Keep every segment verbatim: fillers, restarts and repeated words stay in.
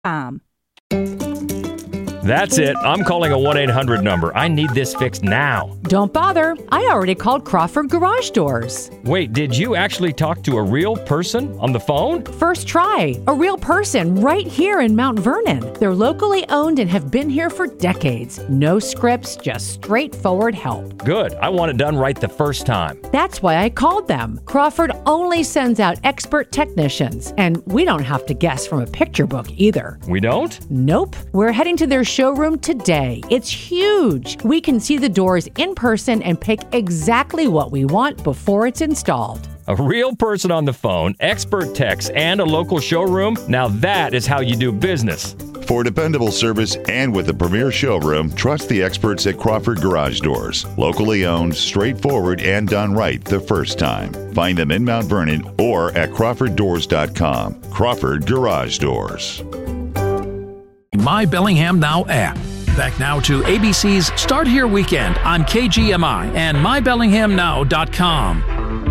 Um. That's it. I'm calling a one eight hundred number. I need this fixed now. Don't bother. I already called Crawford Garage Doors. Wait, did you actually talk to a real person on the phone? First try. A real person right here in Mount Vernon. They're locally owned and have been here for decades. No scripts, just straightforward help. Good. I want it done right the first time. That's why I called them. Crawford only sends out expert technicians, and we don't have to guess from a picture book either. We don't? Nope. We're heading to their showroom today. It's huge. We can see the doors in person and pick exactly what we want before it's installed. A real person on the phone, expert techs, and a local showroom? Now that is how you do business. For dependable service and with a premier showroom, trust the experts at Crawford Garage Doors. Locally owned, straightforward, and done right the first time. Find them in Mount Vernon or at crawford doors dot com. Crawford Garage Doors. My Bellingham Now app. Back now to A B C's Start Here Weekend on K G M I and my bellingham now dot com.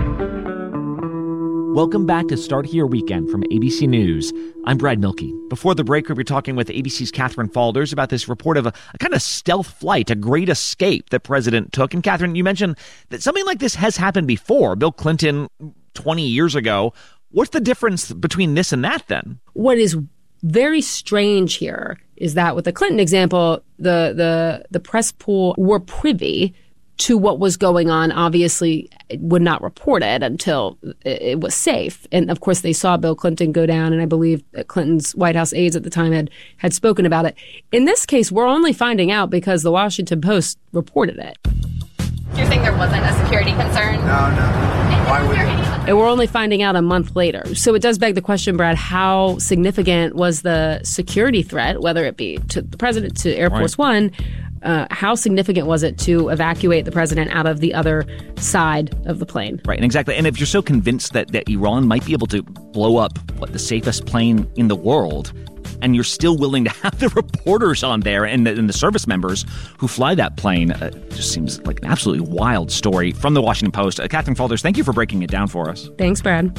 Welcome back to Start Here Weekend from A B C News. I'm Brad Milkey. Before the break, we were talking with A B C's Catherine Faulders about this report of a, a kind of stealth flight, a great escape that President took. And Catherine, you mentioned that something like this has happened before. Bill Clinton, twenty years ago. What's the difference between this and that then? What is very strange here is that with the Clinton example, the the the press pool were privy to what was going on. Obviously, would not report it until it was safe. And of course, they saw Bill Clinton go down, and I believe that Clinton's White House aides at the time had had spoken about it. In this case, we're only finding out because the Washington Post reported it. You're saying there wasn't a security concern? No, no. Why would it? And we're only finding out a month later. So it does beg the question, Brad, how significant was the security threat, whether it be to the president, to Air Force right. One, uh, how significant was it to evacuate the president out of the other side of the plane? Right, and exactly. And if you're so convinced that, that Iran might be able to blow up what, the safest plane in the world, and you're still willing to have the reporters on there and the, and the service members who fly that plane, uh, just seems like an absolutely wild story from the Washington Post. Uh, Catherine Faulders, thank you for breaking it down for us. Thanks, Brad.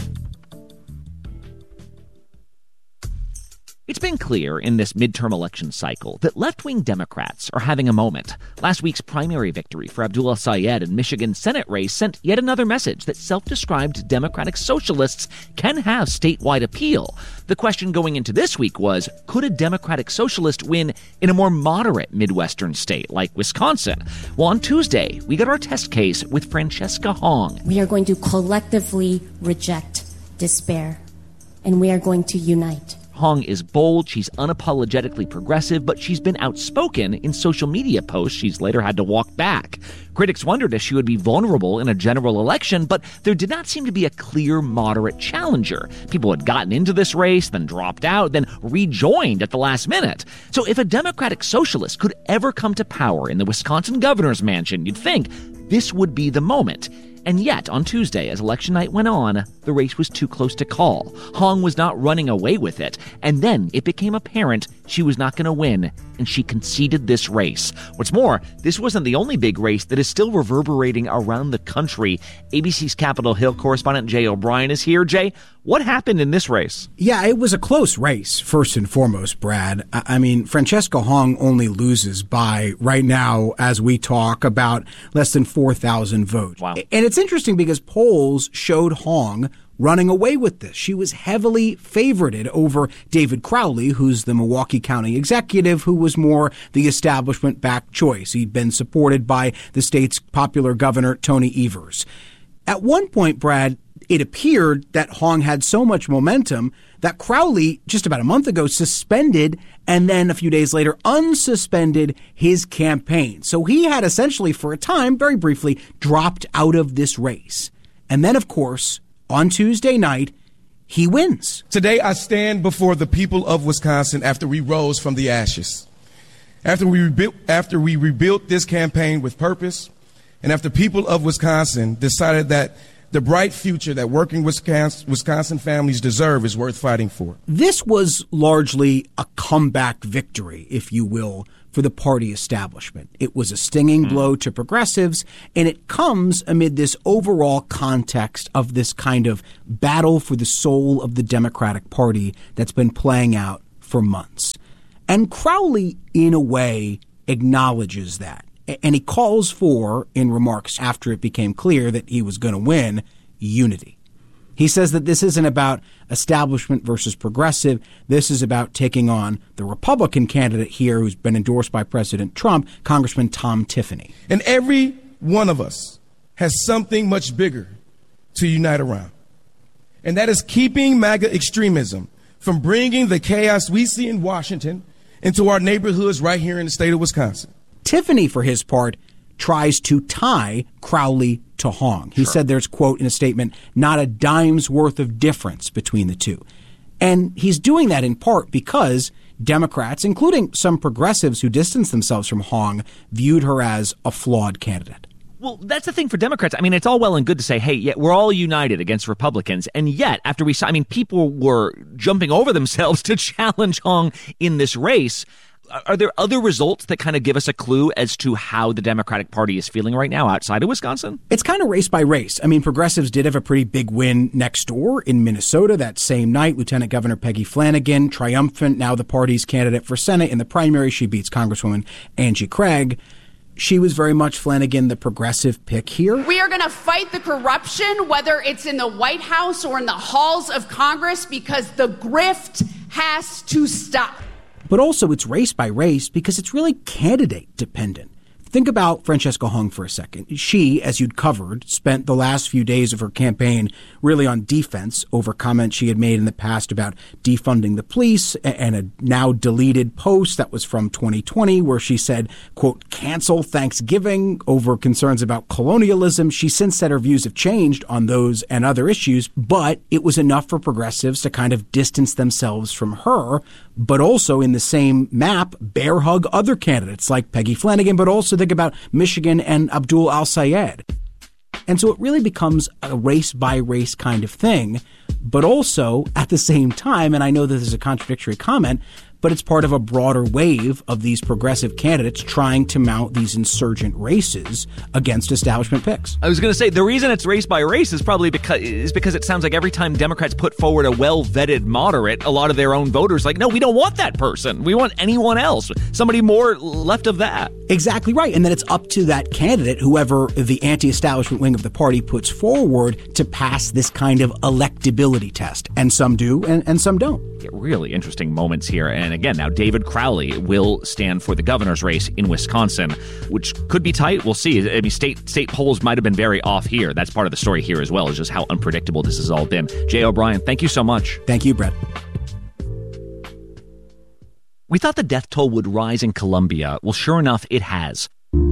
It's been clear in this midterm election cycle that left-wing Democrats are having a moment. Last week's primary victory for Abdullah Sayed in Michigan's Senate race sent yet another message that self-described Democratic socialists can have statewide appeal. The question going into this week was, could a Democratic socialist win in a more moderate Midwestern state like Wisconsin? Well, on Tuesday, we got our test case with Francesca Hong. We are going to collectively reject despair, and we are going to unite. Hong is bold, she's unapologetically progressive, but she's been outspoken in social media posts she's later had to walk back. Critics wondered if she would be vulnerable in a general election, but there did not seem to be a clear moderate challenger. People had gotten into this race, then dropped out, then rejoined at the last minute. So if a Democratic socialist could ever come to power in the Wisconsin governor's mansion, you'd think this would be the moment. And yet, on Tuesday, as election night went on, the race was too close to call. Hong was not running away with it. And then it became apparent she was not going to win, and she conceded this race. What's more, this wasn't the only big race that is still reverberating around the country. A B C's Capitol Hill correspondent Jay O'Brien is here. Jay, what happened in this race? Yeah, it was a close race, first and foremost, Brad. I mean, Francesca Hong only loses by, right now, as we talk, about less than four thousand votes. Wow. And it's interesting because polls showed Hong running away with this. She was heavily favorited over David Crowley, who's the Milwaukee County executive, who was more the establishment-backed choice. He'd been supported by the state's popular governor, Tony Evers. At one point, Brad, it appeared that Hong had so much momentum that Crowley, just about a month ago, suspended and then a few days later unsuspended his campaign. So he had essentially, for a time, very briefly, dropped out of this race. And then, of course, on Tuesday night, he wins. Today, I stand before the people of Wisconsin after we rose from the ashes. After we rebuilt, after we rebuilt this campaign with purpose, and after people of Wisconsin decided that the bright future that working Wisconsin, Wisconsin families deserve is worth fighting for. This was largely a comeback victory, if you will, for the party establishment. It was a stinging blow to progressives, and it comes amid this overall context of this kind of battle for the soul of the Democratic Party that's been playing out for months. And Crowley, in a way, acknowledges that. And he calls for, in remarks after it became clear that he was going to win, unity. He says that this isn't about establishment versus progressive. This is about taking on the Republican candidate here who's been endorsed by President Trump, Congressman Tom Tiffany. And every one of us has something much bigger to unite around. And that is keeping MAGA extremism from bringing the chaos we see in Washington into our neighborhoods right here in the state of Wisconsin. Tiffany, for his part, tries to tie Crowley to Hong. He sure. said there's, quote, in a statement, not a dime's worth of difference between the two. And he's doing that in part because Democrats, including some progressives who distanced themselves from Hong, viewed her as a flawed candidate. Well, that's the thing for Democrats. I mean, it's all well and good to say, hey, yeah, we're all united against Republicans. And yet, after we saw, I mean, people were jumping over themselves to challenge Hong in this race. Are there other results that kind of give us a clue as to how the Democratic Party is feeling right now outside of Wisconsin? It's kind of race by race. I mean, progressives did have a pretty big win next door in Minnesota that same night. Lieutenant Governor Peggy Flanagan, triumphant, now the party's candidate for Senate. In the primary, she beats Congresswoman Angie Craig. She was very much, Flanagan, the progressive pick here. We are going to fight the corruption, whether it's in the White House or in the halls of Congress, because the grift has to stop. But also it's race by race because it's really candidate dependent. Think about Francesca Hong for a second. She, as you'd covered, spent the last few days of her campaign really on defense over comments she had made in the past about defunding the police and a now deleted post that was from twenty twenty where she said, quote, cancel Thanksgiving over concerns about colonialism. She since said her views have changed on those and other issues, but it was enough for progressives to kind of distance themselves from her, but also in the same map, bear hug other candidates like Peggy Flanagan, but also think about Michigan and Abdul Al-Sayed. And so it really becomes a race-by-race kind of thing, but also at the same time, and I know that this is a contradictory comment, but it's part of a broader wave of these progressive candidates trying to mount these insurgent races against establishment picks. I was going to say, the reason it's race by race is probably because is because it sounds like every time Democrats put forward a well-vetted moderate, a lot of their own voters are like, no, we don't want that person. We want anyone else, somebody more left of that. Exactly right. And then it's up to that candidate, whoever the anti-establishment wing of the party puts forward, to pass this kind of electability test. And some do, and, and some don't. Yeah, really interesting moments here. And again, now David Crowley will stand for the governor's race in Wisconsin, which could be tight. We'll see. I mean, state state polls might have been very off here. That's part of the story here as well, is just how unpredictable this has all been. Jay O'Brien, thank you so much. Thank you, Brett. We thought the death toll would rise in Colombia. Well, sure enough, it has.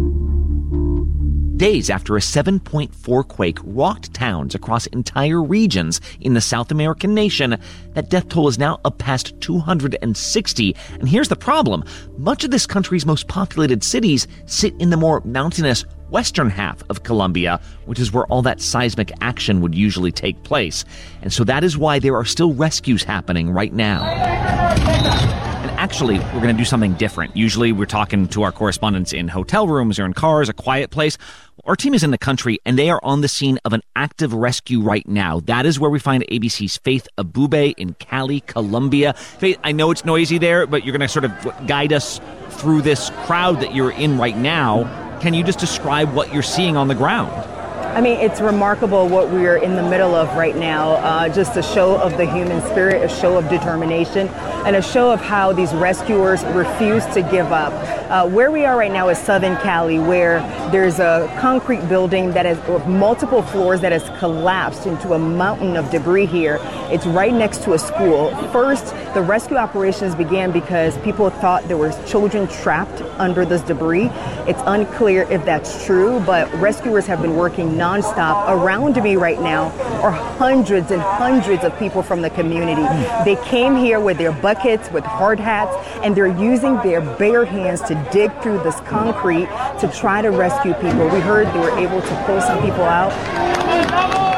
Days after a seven point four quake rocked towns across entire regions in the South American nation, that death toll is now up past two hundred sixty. And here's the problem. Much of this country's most populated cities sit in the more mountainous western half of Colombia, which is where all that seismic action would usually take place. And so that is why there are still rescues happening right now. And actually, we're going to do something different. Usually we're talking to our correspondents in hotel rooms or in cars, a quiet place. Our team is in the country, and they are on the scene of an active rescue right now. That is where we find A B C's Faith Abube in Cali, Colombia. Faith, I know it's noisy there, but you're going to sort of guide us through this crowd that you're in right now. Can you just describe what you're seeing on the ground? I mean, it's remarkable what we're in the middle of right now. Uh, just a show of the human spirit, a show of determination, and a show of how these rescuers refuse to give up. Uh, where we are right now is Southern Cali, where there's a concrete building that has multiple floors that has collapsed into a mountain of debris here. It's right next to a school. First, the rescue operations began because people thought there were children trapped under this debris. It's unclear if that's true, but rescuers have been working nonstop. Around me right now are hundreds and hundreds of people from the community. They came here with their buckets, with hard hats, and they're using their bare hands to dig through this concrete to try to rescue people. We heard they were able to pull some people out.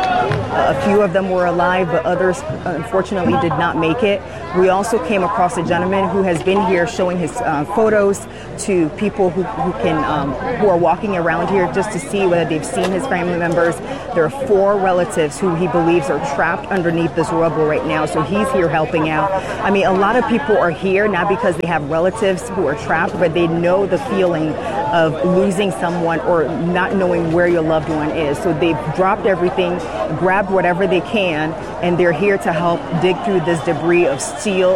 Uh, a few of them were alive, but others unfortunately did not make it. We also came across a gentleman who has been here showing his uh, photos to people who, who can um, who are walking around here just to see whether they've seen his family members. There are four relatives who he believes are trapped underneath this rubble right now, so he's here helping out. I mean, a lot of people are here not because they have relatives who are trapped, but they know the feeling of losing someone or not knowing where your loved one is. So they've dropped everything, grabbed whatever they can, and they're here to help dig through this debris of steel